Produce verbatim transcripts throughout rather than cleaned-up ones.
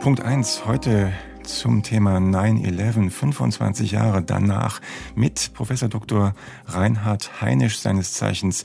Punkt eins heute zum Thema neun elf, fünfundzwanzig Jahre danach, mit Professor Doktor Reinhard Heinisch, seines Zeichens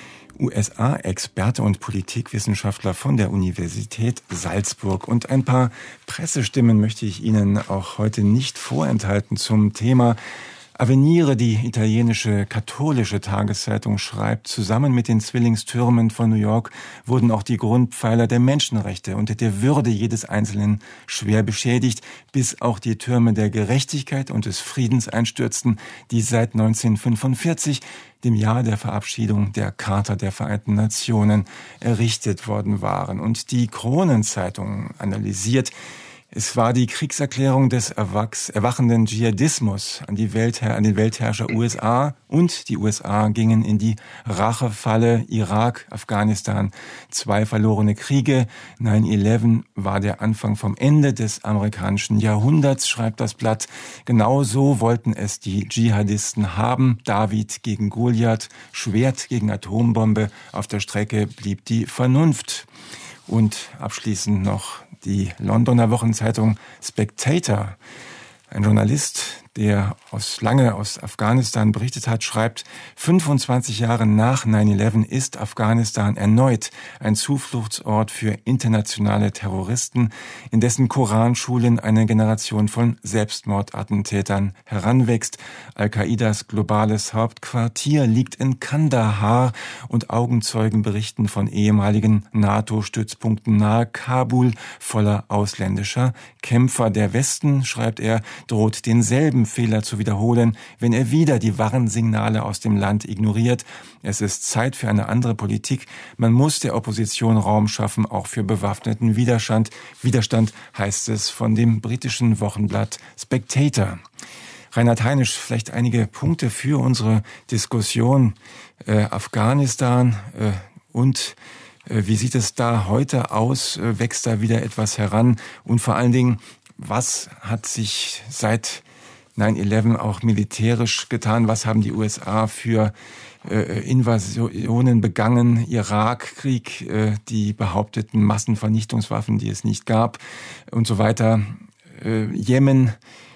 U S A-Experte und Politikwissenschaftler von der Universität Salzburg. Und ein paar Pressestimmen möchte ich Ihnen auch heute nicht vorenthalten zum Thema. Avvenire, die italienische katholische Tageszeitung, schreibt, zusammen mit den Zwillingstürmen von New York wurden auch die Grundpfeiler der Menschenrechte und der Würde jedes Einzelnen schwer beschädigt, bis auch die Türme der Gerechtigkeit und des Friedens einstürzten, die seit neunzehnhundertfünfundvierzig, dem Jahr der Verabschiedung der Charta der Vereinten Nationen, errichtet worden waren. Und die Kronenzeitung analysiert, es war die Kriegserklärung des erwachs- erwachenden Dschihadismus an, die Weltherr- an den Weltherrscher U S A, und die U S A gingen in die Rachefalle. Irak, Afghanistan, zwei verlorene Kriege. neun elf war der Anfang vom Ende des amerikanischen Jahrhunderts, schreibt das Blatt. Genau so wollten es die Dschihadisten haben. David gegen Goliath, Schwert gegen Atombombe. Auf der Strecke blieb die Vernunft. Und abschließend noch die Londoner Wochenzeitung Spectator. Ein Journalist, der aus lange aus Afghanistan berichtet hat, schreibt, fünfundzwanzig Jahre nach neun elf ist Afghanistan erneut ein Zufluchtsort für internationale Terroristen, in dessen Koranschulen eine Generation von Selbstmordattentätern heranwächst. Al-Qaidas globales Hauptquartier liegt in Kandahar und Augenzeugen berichten von ehemaligen NATO-Stützpunkten nahe Kabul voller ausländischer Kämpfer. Der Westen, schreibt er, droht denselben Fehler zu wiederholen, wenn er wieder die Warnsignale aus dem Land ignoriert. Es ist Zeit für eine andere Politik. Man muss der Opposition Raum schaffen, auch für bewaffneten Widerstand. Widerstand heißt es von dem britischen Wochenblatt Spectator. Reinhard Heinisch, vielleicht einige Punkte für unsere Diskussion. Äh, Afghanistan äh, und äh, wie sieht es da heute aus? Äh, wächst da wieder etwas heran? Und vor allen Dingen, was hat sich seit neun elf auch militärisch getan? Was haben die U S A für äh, Invasionen begangen? Irakkrieg, äh, die behaupteten Massenvernichtungswaffen, die es nicht gab und so weiter. Äh, Jemen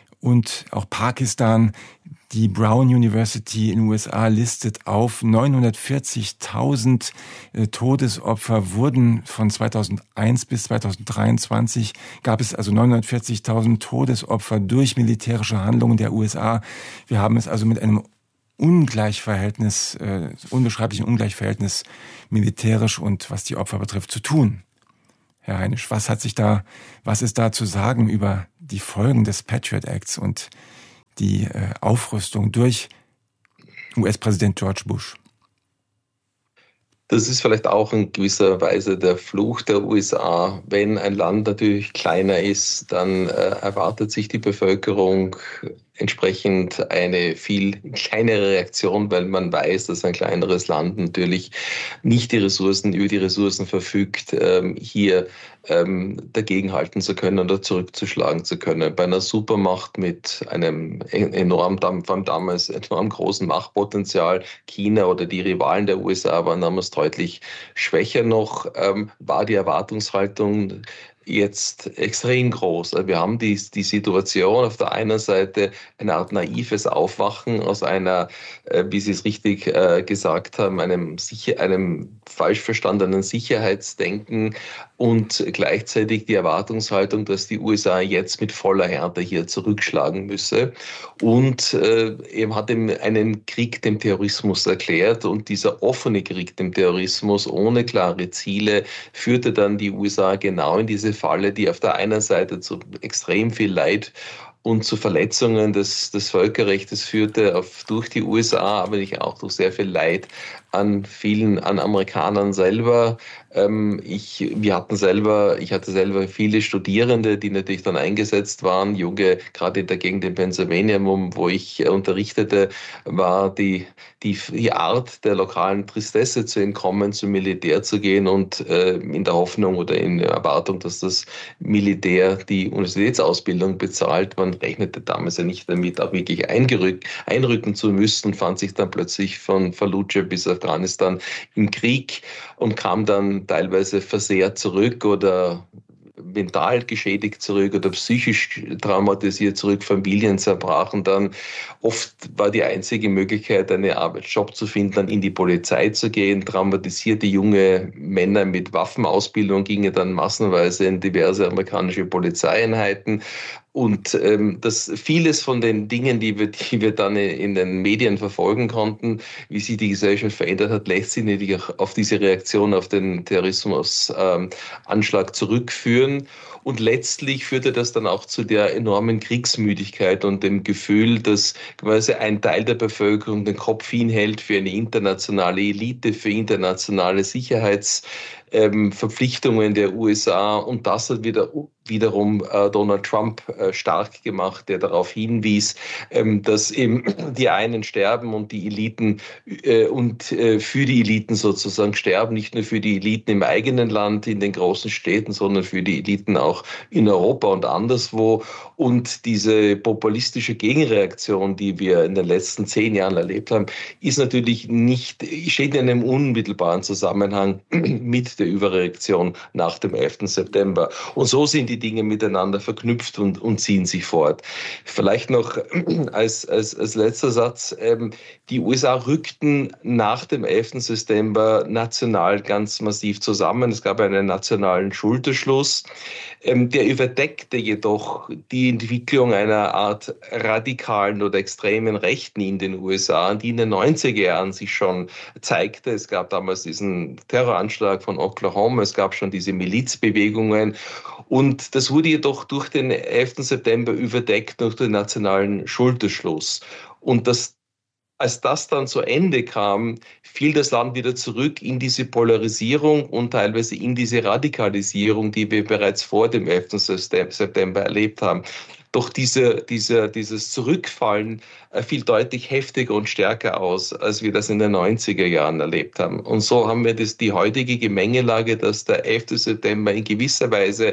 und auch Pakistan. Die Brown University in den U S A listet auf, neunhundertvierzigtausend äh, Todesopfer wurden von zweitausendeins bis zweitausenddreiundzwanzig, gab es also neunhundertvierzigtausend Todesopfer durch militärische Handlungen der U S A. Wir haben es also mit einem Ungleichverhältnis, äh, unbeschreiblichen Ungleichverhältnis militärisch und was die Opfer betrifft zu tun. Herr Heinisch, was hat sich da, was ist da zu sagen über die Folgen des Patriot Acts und die äh, Aufrüstung durch U S-Präsident George Bush? Das ist vielleicht auch in gewisser Weise der Fluch der U S A. Wenn ein Land natürlich kleiner ist, dann äh, erwartet sich die Bevölkerung entsprechend eine viel kleinere Reaktion, weil man weiß, dass ein kleineres Land natürlich nicht die Ressourcen, über die Ressourcen verfügt, ähm, hier ähm, dagegenhalten zu können oder zurückzuschlagen zu können. Bei einer Supermacht mit einem enorm, vor allem damals enorm großen Machtpotenzial, China oder die Rivalen der U S A waren damals deutlich schwächer noch, ähm, war die Erwartungshaltung jetzt extrem groß. Wir haben die, die Situation auf der einen Seite eine Art naives Aufwachen aus einer, äh, wie Sie es richtig äh, gesagt haben, einem, sicher, einem falsch verstandenen Sicherheitsdenken und gleichzeitig die Erwartungshaltung, dass die U S A jetzt mit voller Härte hier zurückschlagen müsse. Und äh, eben hat eben einen Krieg dem Terrorismus erklärt, und dieser offene Krieg dem Terrorismus ohne klare Ziele führte dann die U S A genau in diese Falle, die auf der einen Seite zu extrem viel Leid und zu Verletzungen des, des Völkerrechts führte auf, durch die U S A, aber nicht auch durch sehr viel Leid an vielen, an Amerikanern selber. Ähm, ich, wir hatten selber, ich hatte selber viele Studierende, die natürlich dann eingesetzt waren. Junge, gerade in der Gegend in Pennsylvania, wo ich unterrichtete, war die, die, die Art der lokalen Tristesse zu entkommen, zum Militär zu gehen und äh, in der Hoffnung oder in der Erwartung, dass das Militär die Universitätsausbildung bezahlt. Man rechnete damals ja nicht damit, auch wirklich eingerück, einrücken zu müssen, fand sich dann plötzlich von Fallujah bis Afghanistan im Krieg und kam dann teilweise versehrt zurück oder mental geschädigt zurück oder psychisch traumatisiert zurück, Familien zerbrachen dann. Oft war die einzige Möglichkeit, einen Arbeitsjob zu finden, dann in die Polizei zu gehen. Traumatisierte junge Männer mit Waffenausbildung gingen dann massenweise in diverse amerikanische Polizeieinheiten. Und ähm, das vieles von den Dingen, die wir, die wir dann in den Medien verfolgen konnten, wie sich die Gesellschaft verändert hat, lässt sich natürlich auch auf diese Reaktion auf den Terrorismus-Anschlag ähm, zurückführen. Und letztlich führte das dann auch zu der enormen Kriegsmüdigkeit und dem Gefühl, dass quasi ein Teil der Bevölkerung den Kopf hinhält für eine internationale Elite, für internationale Sicherheitsverpflichtungen der U S A. Und das hat wieder wiederum äh, Donald Trump äh, stark gemacht, der darauf hinwies, ähm, dass eben die einen sterben und die Eliten äh, und äh, für die Eliten sozusagen sterben, nicht nur für die Eliten im eigenen Land, in den großen Städten, sondern für die Eliten auch in Europa und anderswo. Und diese populistische Gegenreaktion, die wir in den letzten zehn Jahren erlebt haben, ist natürlich nicht, steht in einem unmittelbaren Zusammenhang mit der Überreaktion nach dem elften September. Und so sind die Dinge miteinander verknüpft und, und ziehen sich fort. Vielleicht noch als, als, als letzter Satz, ähm, die U S A rückten nach dem elften September national ganz massiv zusammen. Es gab einen nationalen Schulterschluss. Ähm, der überdeckte jedoch die Entwicklung einer Art radikalen oder extremen Rechten in den U S A, die in den neunziger Jahren sich schon zeigte. Es gab damals diesen Terroranschlag von Oklahoma, es gab schon diese Milizbewegungen und das wurde jedoch durch den elften September überdeckt durch den nationalen Schulterschluss. Und das Als das dann zu Ende kam, fiel das Land wieder zurück in diese Polarisierung und teilweise in diese Radikalisierung, die wir bereits vor dem elften September erlebt haben. Doch diese, diese, dieses Zurückfallen fiel deutlich heftiger und stärker aus, als wir das in den neunziger Jahren erlebt haben. Und so haben wir das, die heutige Gemengelage, dass der elfte September in gewisser Weise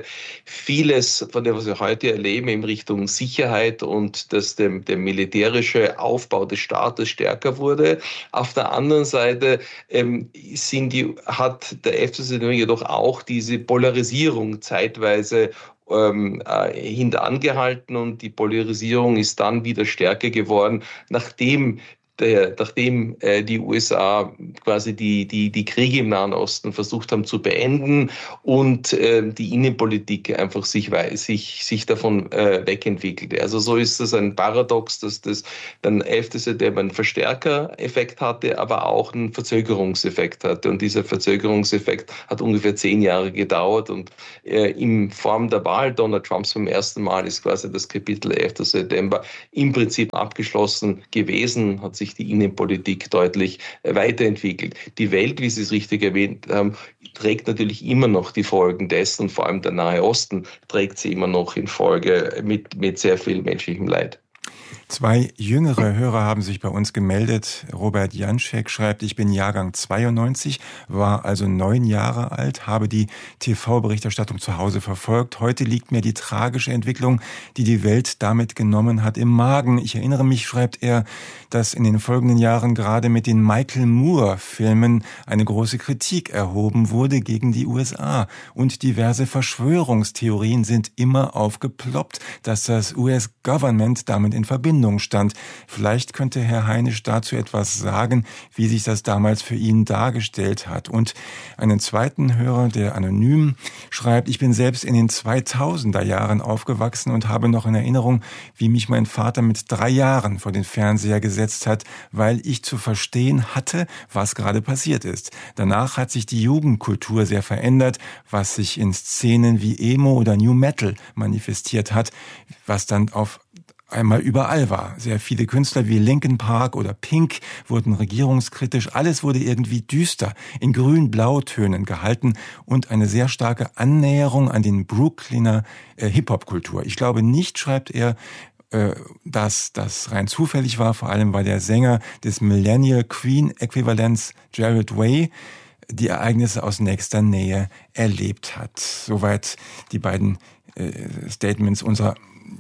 vieles von dem, was wir heute erleben, in Richtung Sicherheit und dass der, der militärische Aufbau des Staates stärker wurde. Auf der anderen Seite ähm, sind die, hat der elfte September jedoch auch diese Polarisierung zeitweise Ähm, äh, hinterangehalten und die Polarisierung ist dann wieder stärker geworden, nachdem Der, nachdem äh, die U S A quasi die, die, die Kriege im Nahen Osten versucht haben zu beenden und äh, die Innenpolitik einfach sich, sich, sich davon äh, wegentwickelte. Also so ist das ein Paradox, dass das dann elfte September einen Verstärkereffekt hatte, aber auch einen Verzögerungseffekt hatte. Und dieser Verzögerungseffekt hat ungefähr zehn Jahre gedauert und äh, in Form der Wahl Donald Trumps zum ersten Mal ist quasi das Kapitel elfter September im Prinzip abgeschlossen gewesen, hat sich die Innenpolitik deutlich weiterentwickelt. Die Welt, wie Sie es richtig erwähnt haben, trägt natürlich immer noch die Folgen dessen und vor allem der Nahe Osten trägt sie immer noch in Folge mit, mit sehr viel menschlichem Leid. Zwei jüngere Hörer haben sich bei uns gemeldet. Robert Janschek schreibt, ich bin Jahrgang zweiundneunzig, war also neun Jahre alt, habe die T V-Berichterstattung zu Hause verfolgt. Heute liegt mir die tragische Entwicklung, die die Welt damit genommen hat, im Magen. Ich erinnere mich, schreibt er, dass in den folgenden Jahren gerade mit den Michael Moore-Filmen eine große Kritik erhoben wurde gegen die U S A. Und diverse Verschwörungstheorien sind immer aufgeploppt, dass das U S-Government damit in Verbindung stand. Vielleicht könnte Herr Heinisch dazu etwas sagen, wie sich das damals für ihn dargestellt hat. Und einen zweiten Hörer, der anonym schreibt, ich bin selbst in den zweitausender Jahren aufgewachsen und habe noch in Erinnerung, wie mich mein Vater mit drei Jahren vor den Fernseher gesetzt hat, weil ich zu verstehen hatte, was gerade passiert ist. Danach hat sich die Jugendkultur sehr verändert, was sich in Szenen wie Emo oder New Metal manifestiert hat, was dann auf einmal überall war. Sehr viele Künstler wie Linkin Park oder Pink wurden regierungskritisch. Alles wurde irgendwie düster, in grün-blau-Tönen gehalten und eine sehr starke Annäherung an den Brooklyner äh, Hip-Hop-Kultur. Ich glaube nicht, schreibt er, äh, dass das rein zufällig war, vor allem weil der Sänger des Millennial Queen-Äquivalents Jared Way die Ereignisse aus nächster Nähe erlebt hat. Soweit die beiden äh, Statements unserer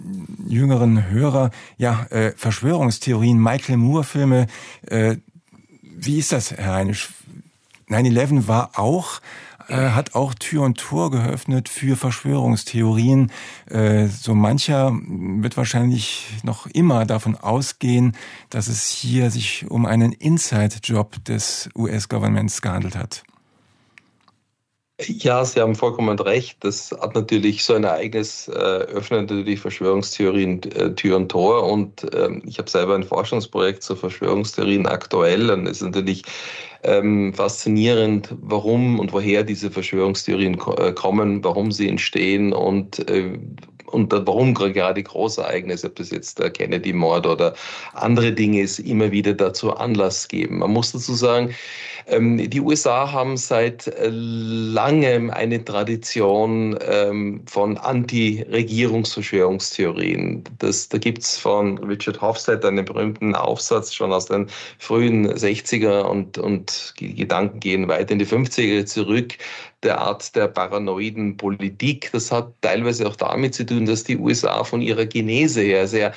jüngeren Hörer. Ja, äh, Verschwörungstheorien, Michael Moore-Filme. Äh, wie ist das, Herr Heinisch? neun elf war auch äh, hat auch Tür und Tor geöffnet für Verschwörungstheorien. Äh, so mancher wird wahrscheinlich noch immer davon ausgehen, dass es hier sich um einen Inside-Job des U S-Governments gehandelt hat. Ja, Sie haben vollkommen recht. Das hat natürlich so ein Ereignis, äh, öffnet natürlich Verschwörungstheorien äh, Tür und Tor. Und ähm, ich habe selber ein Forschungsprojekt zu Verschwörungstheorien aktuell. Und es ist natürlich ähm, faszinierend, warum und woher diese Verschwörungstheorien ko- äh, kommen, warum sie entstehen und äh, und warum gerade Großereignisse, ob das jetzt der Kennedy-Mord oder andere Dinge ist, immer wieder dazu Anlass geben. Man muss dazu sagen, die U S A haben seit langem eine Tradition von Anti-Regierungsverschwörungstheorien. Das, da gibt es von Richard Hofstadter einen berühmten Aufsatz schon aus den frühen sechziger und, und die Gedanken gehen weiter in die fünfziger zurück, der Art der paranoiden Politik. Das hat teilweise auch damit zu tun, dass die U S A von ihrer Genese her sehr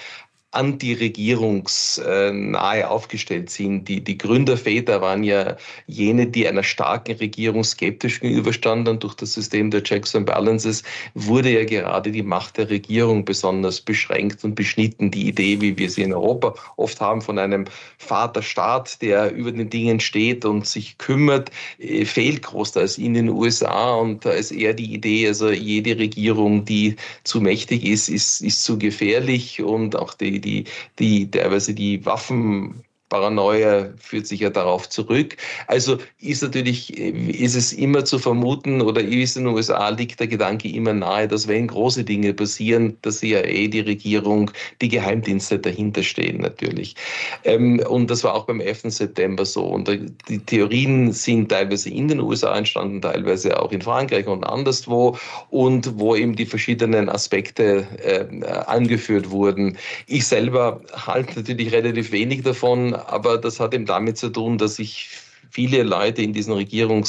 antiregierungsnahe aufgestellt sind. Die, die Gründerväter waren ja jene, die einer starken Regierung skeptisch gegenüberstanden. Und durch das System der Checks and Balances wurde ja gerade die Macht der Regierung besonders beschränkt und beschnitten. Die Idee, wie wir sie in Europa oft haben, von einem Vaterstaat, der über den Dingen steht und sich kümmert, fehlt großteils in den U S A. Und da ist eher die Idee, also jede Regierung, die zu mächtig ist, ist, ist zu gefährlich, und auch die die, die teilweise die Waffenparanoia führt sich ja darauf zurück. Also ist natürlich, ist es immer zu vermuten, oder ist in den U S A liegt der Gedanke immer nahe, dass wenn große Dinge passieren, dass C I A, die Regierung, die Geheimdienste dahinter stehen natürlich. Und das war auch beim elften September so. Und die Theorien sind teilweise in den U S A entstanden, teilweise auch in Frankreich und anderswo, und wo eben die verschiedenen Aspekte äh, angeführt wurden. Ich selber halte natürlich relativ wenig davon, aber das hat eben damit zu tun, dass ich viele Leute in diesen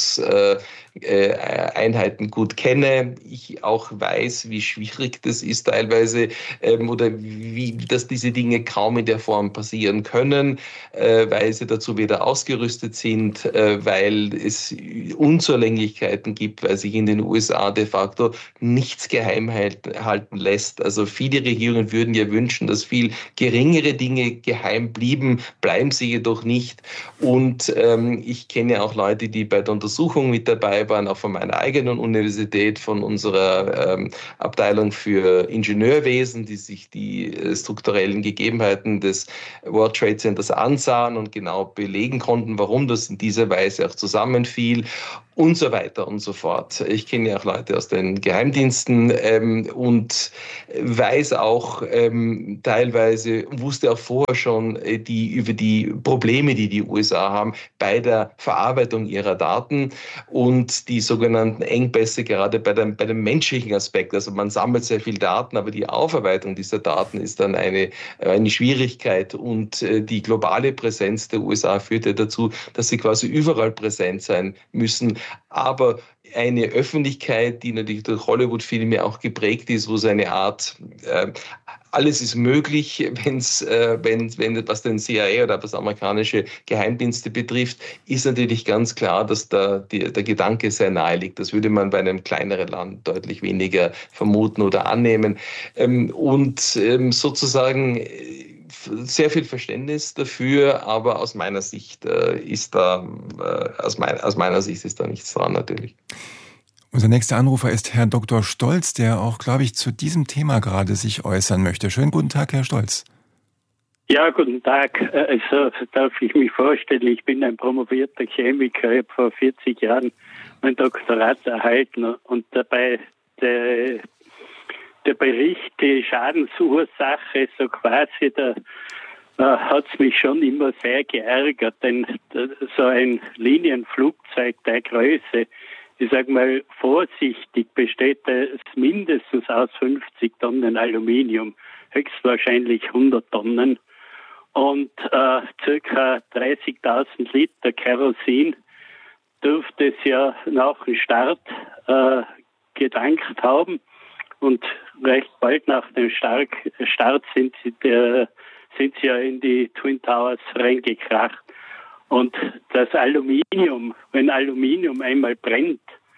Regierungseinheiten gut kenne. Ich auch weiß, wie schwierig das ist teilweise, ähm, oder wie, dass diese Dinge kaum in der Form passieren können, äh, weil sie dazu weder ausgerüstet sind, äh, weil es Unzulänglichkeiten gibt, weil sich in den U S A de facto nichts geheim halten lässt. Also viele Regierungen würden ja wünschen, dass viel geringere Dinge geheim blieben, bleiben sie jedoch nicht. Und ähm, ich kenne auch Leute, die bei der Untersuchung mit dabei waren, auch von meiner eigenen Universität, von unserer ähm, Abteilung für Ingenieurwesen, die sich die äh, strukturellen Gegebenheiten des World Trade Centers ansahen und genau belegen konnten, warum das in dieser Weise auch zusammenfiel. Und so weiter und so fort. Ich kenne ja auch Leute aus den Geheimdiensten ähm, und weiß auch ähm, teilweise, wusste auch vorher schon äh, die, über die Probleme, die die U S A haben bei der Verarbeitung ihrer Daten und die sogenannten Engpässe gerade bei dem, bei dem menschlichen Aspekt. Also man sammelt sehr viel Daten, aber die Aufarbeitung dieser Daten ist dann eine, eine Schwierigkeit, und äh, die globale Präsenz der U S A führt ja dazu, dass sie quasi überall präsent sein müssen. Aber eine Öffentlichkeit, die natürlich durch Hollywood-Filme auch geprägt ist, wo so eine Art äh, alles ist möglich, wenn's, äh, wenn, wenn was den C I A oder was amerikanische Geheimdienste betrifft, ist natürlich ganz klar, dass da die, der Gedanke sehr nahe liegt. Das würde man bei einem kleineren Land deutlich weniger vermuten oder annehmen. Ähm, und ähm, sozusagen sehr viel Verständnis dafür, aber aus meiner Sicht äh, ist da äh, aus, mein, aus meiner Sicht ist da nichts dran natürlich. Unser nächster Anrufer ist Herr Doktor Stolz, der auch, glaube ich, zu diesem Thema gerade sich äußern möchte. Schönen guten Tag, Herr Stolz. Ja, guten Tag. Also darf ich mich vorstellen, ich bin ein promovierter Chemiker. Ich habe vor vierzig Jahren mein Doktorat erhalten, und dabei der Der Bericht, die Schadensursache, so quasi, da äh, hat es mich schon immer sehr geärgert, denn äh, so ein Linienflugzeug der Größe, ich sage mal vorsichtig, besteht es mindestens aus fünfzig Tonnen Aluminium, höchstwahrscheinlich hundert Tonnen, und äh, circa dreißigtausend Liter Kerosin dürfte es ja nach dem Start äh, getankt haben. Und recht bald nach dem Start sind sie, der, sind sie ja in die Twin Towers reingekracht. Und das Aluminium, wenn Aluminium einmal brennt,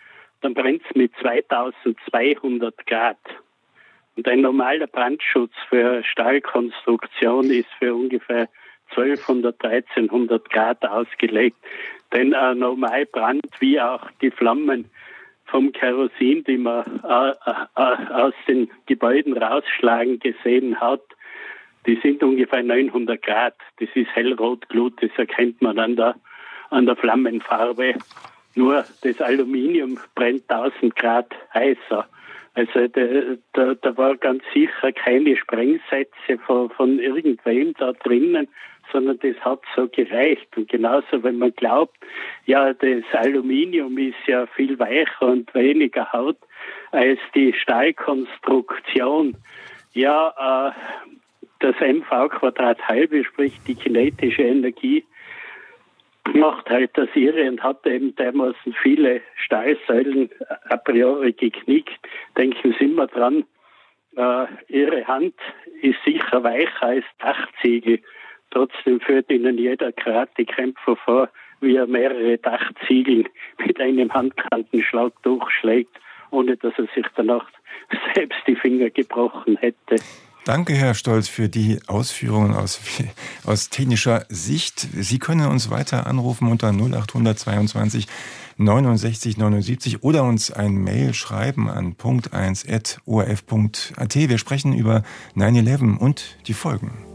dann brennt es mit zweitausendzweihundert Grad. Und ein normaler Brandschutz für Stahlkonstruktion ist für ungefähr zwölfhundert, dreizehnhundert Grad ausgelegt. Denn ein Normalbrand, wie auch die Flammen vom Kerosin, die man äh, äh, aus den Gebäuden rausschlagen gesehen hat, die sind ungefähr neunhundert Grad. Das ist hellrotglut, das erkennt man an der, an der Flammenfarbe. Nur das Aluminium brennt tausend Grad heißer. Also da, da, da war ganz sicher keine Sprengsätze von, von irgendwem da drinnen, sondern das hat so gereicht. Und genauso, wenn man glaubt, ja, das Aluminium ist ja viel weicher und weniger Haut als die Stahlkonstruktion. Ja, äh, das M V Quadrat halbe, sprich die kinetische Energie, macht halt das irre und hat eben dermaßen viele Stahlsäulen a priori geknickt. Denken Sie immer dran, äh, Ihre Hand ist sicher weicher als Dachziegel. Trotzdem führt Ihnen jeder Karate-Kämpfer vor, wie er mehrere Dachziegel mit einem Handkantenschlag durchschlägt, ohne dass er sich danach selbst die Finger gebrochen hätte. Danke, Herr Stolz, für die Ausführungen aus, aus technischer Sicht. Sie können uns weiter anrufen unter null acht zweiundzwanzig neunundsechzig neunundsiebzig oder uns ein Mail schreiben an punkt eins at o r f punkt a t. Wir sprechen über neun elf und die Folgen.